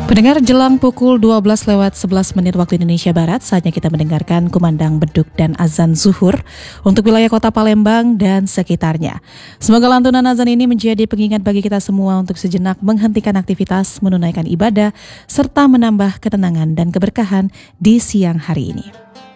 Pendengar, jelang pukul 12:11 waktu Indonesia Barat, saatnya kita mendengarkan kumandang beduk dan azan zuhur untuk wilayah kota Palembang dan sekitarnya. Semoga lantunan azan ini menjadi pengingat bagi kita semua untuk sejenak menghentikan aktivitas, menunaikan ibadah, serta menambah ketenangan dan keberkahan di siang hari ini.